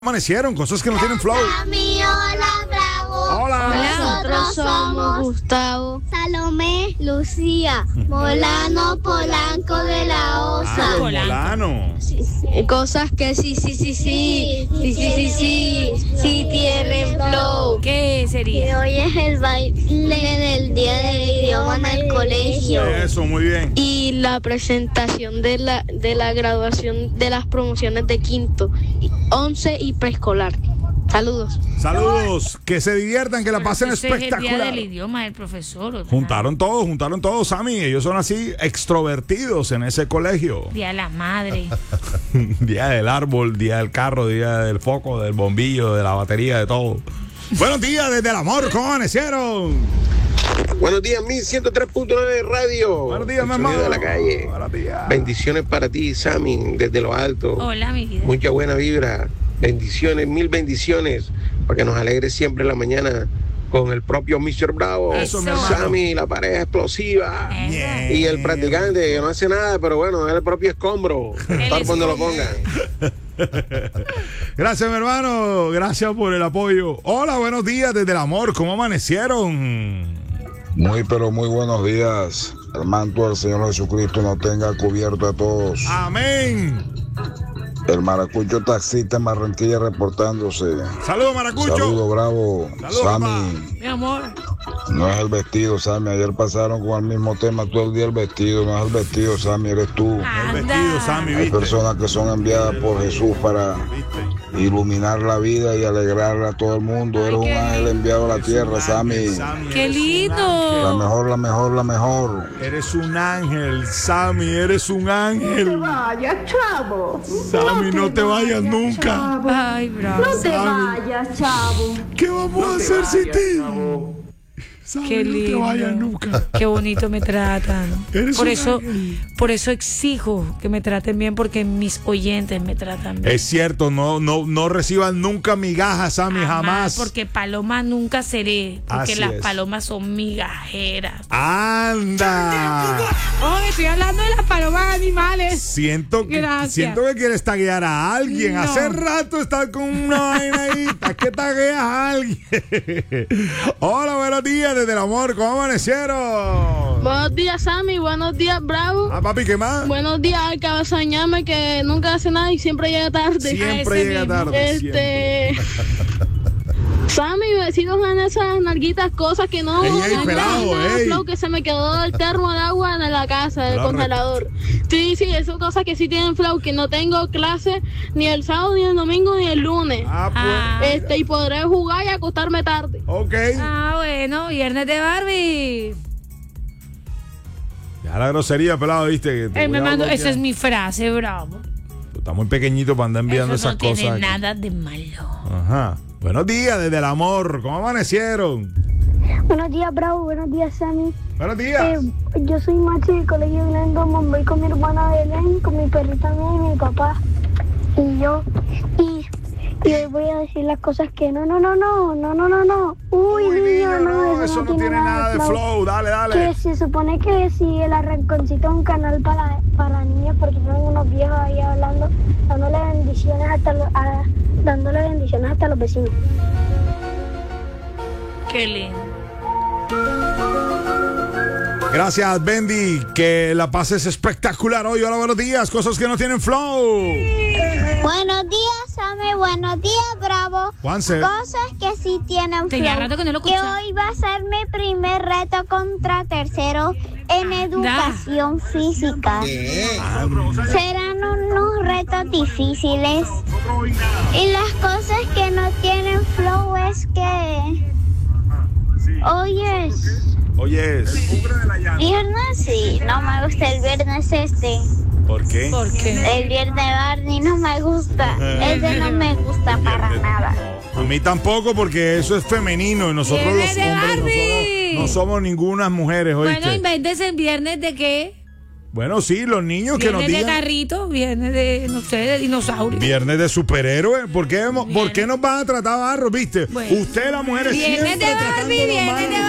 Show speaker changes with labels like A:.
A: Amanecieron, cosas que no tienen flow.
B: Hola, Bravo.
A: Hola.
B: Nosotros somos Gustavo, Salomé, Lucía, Molano, Polanco de la Osa.
A: Los Molano.
B: Cosas que sí tienen flow.
C: ¿Qué sería?
B: Que hoy es el baile del Día del Idioma en el colegio.
A: Eso, muy bien.
D: Y la presentación de la graduación de las promociones de quinto, 11 y preescolar. Saludos.
A: Saludos, que se diviertan, que la pasen
C: Ese es el
A: espectacular.
C: día del idioma del profesor. ¿verdad?
A: Juntaron todos, Sammy. Ellos son así extrovertidos en ese colegio.
C: Día de la madre.
A: Día del árbol, día del carro, día del foco, del bombillo, de la batería, de todo. Buenos días desde el amor, ¿cómo amanecieron?
E: Buenos días, 1103.9 Radio.
A: Buenos días,
E: El
A: mi
E: sonido
A: hermano.
E: de la calle.
A: Buenos días.
E: Bendiciones para ti, Sammy, desde lo alto.
C: Hola, mi vida.
E: Mucha buena vibra. Bendiciones, mil bendiciones. Para que nos alegre siempre en la mañana con el propio Mr. Bravo.
A: Eso, mi hermano.
E: Sammy, la pareja explosiva.
C: Eso.
E: Y el practicante que no hace nada, pero bueno, es el propio escombro. Estar donde lo pongan.
A: Gracias, mi hermano. Gracias por el apoyo. Hola, buenos días desde el amor, ¿cómo amanecieron?
F: Muy pero muy buenos días. El manto del Señor Jesucristo nos tenga cubierto a todos.
A: Amén.
F: El maracucho taxista en Barranquilla reportándose.
A: Saludos, Maracucho.
F: Saludo, Bravo.
A: Saludos,
F: Sammy,
C: Mi amor.
F: no es el vestido, Sammy. Ayer pasaron con el mismo tema todo el día el vestido. No es el vestido, Sammy, eres tú.
A: El vestido, Sammy,
F: Hay
A: ¿viste?
F: personas que son enviadas por Jesús para iluminar la vida y alegrarle a todo el mundo. Eres un ángel enviado a la tierra, Sammy.
C: ¡Qué
A: eres un
C: lindo!
A: ángel.
F: La mejor, la mejor, la mejor.
A: Eres un ángel, Sammy, eres un ángel.
G: Vaya, chavo.
A: Sammy, no te vayas nunca.
G: Chavo.
C: Ay, bravo.
G: No te
A: Sammy.
G: vayas, chavo.
A: ¿Qué vamos a hacer sin ti? Sammy,
C: Qué
A: no te
C: lindo.
A: vayas nunca.
C: Qué bonito me tratan.
A: Eres
C: Por
A: un
C: eso,
A: ángel.
C: por eso exijo que me traten bien, porque mis oyentes me tratan bien.
A: Es cierto, no reciban nunca migajas, Sammy, jamás.
C: Porque paloma nunca seré. Porque
A: Así
C: las
A: es.
C: palomas son migajeras.
A: ¡Anda!
C: Oh, estoy hablando de las palomas animales.
A: Siento que quieres taguear a alguien.
C: No.
A: Hace rato estás con una vaina ahí. ¿A qué tagueas a alguien? Hola, buenos días desde el amor. ¿Cómo amanecieron?
D: Buenos días, Sammy. Buenos días, Bravo.
A: Ah, papi, ¿qué más?
D: Buenos días al cabezañame que nunca hace nada y siempre llega tarde.
A: Siempre
C: ese
A: llega
C: mismo.
A: tarde. siempre.
D: Sammy, mi vecino en esas narguitas cosas que no.
A: Ey,
D: no
A: pelado,
D: nada,
A: ey.
D: flow, que se me quedó el termo de agua en la casa, del
A: Pelado,
D: congelador. Sí, esas cosas que sí tienen flow, que no tengo clase ni el sábado, ni el domingo, ni el lunes.
A: Ah, pues.
C: Ah,
D: Y podré jugar y acostarme tarde.
A: Ok.
C: bueno, viernes de Barbie.
A: Ya la grosería, pelado, viste. Que te
C: Él
A: voy
C: me
A: a
C: mandó,
A: bloquear.
C: esa es mi frase, bravo.
A: Está muy pequeñito para andar enviando
C: Eso
A: esas
C: no tiene
A: cosas. aquí.
C: nada de malo.
A: Ajá. Buenos días desde el amor. ¿Cómo amanecieron?
B: Buenos días, Bravo. Buenos días, Sammy.
A: Buenos días.
B: Yo soy Machi del colegio Glendon. Voy con mi hermana Belén, con mi perrita mía y mi papá. Y yo. Y hoy voy a decir las cosas que no. Uy, niño, no,
A: eso no tiene nada de flow. Dale,
B: Que
A: dale.
B: se supone que si el arranconcito es un canal para niños, porque son unos viejos ahí hablando, dándole bendiciones hasta los vecinos.
C: Qué lindo.
A: Gracias, Bendy. Que la pases espectacular hoy. Hola, buenos días. Cosas que no tienen flow.
B: Buenos días, Sammy. Buenos días, Bravo.
A: Juanse.
B: Cosas que sí tienen
C: Tenía
B: flow.
C: rato que no lo
B: Que
C: escuchaba.
B: hoy va a ser mi primer reto contra tercero en educación física. Serán unos retos difíciles. Y las cosas que no tienen flow es que hoy es
A: Oyes.
B: viernes, sí, no me gusta el viernes este.
A: ¿Por qué?
C: ¿Por qué?
B: El viernes Barney no me gusta. Ese no me gusta para nada.
A: A mí tampoco, porque eso es femenino y nosotros los
C: Viernes de
A: hombres
C: Barbie.
A: no somos ninguna mujeres,
C: Bueno,
A: ¿oíste?
C: invéntese en viernes de qué.
A: Bueno, sí, los niños que nos
C: Viernes de
A: digan
C: carrito, viernes de, no sé, de dinosaurio.
A: viernes de superhéroes. ¿Por qué nos van a tratar barro, viste?
C: Bueno.
A: Usted, las mujeres,
C: Viernes
A: siempre
C: de Barbie,
A: tratándolo
C: viernes
A: mal.
C: de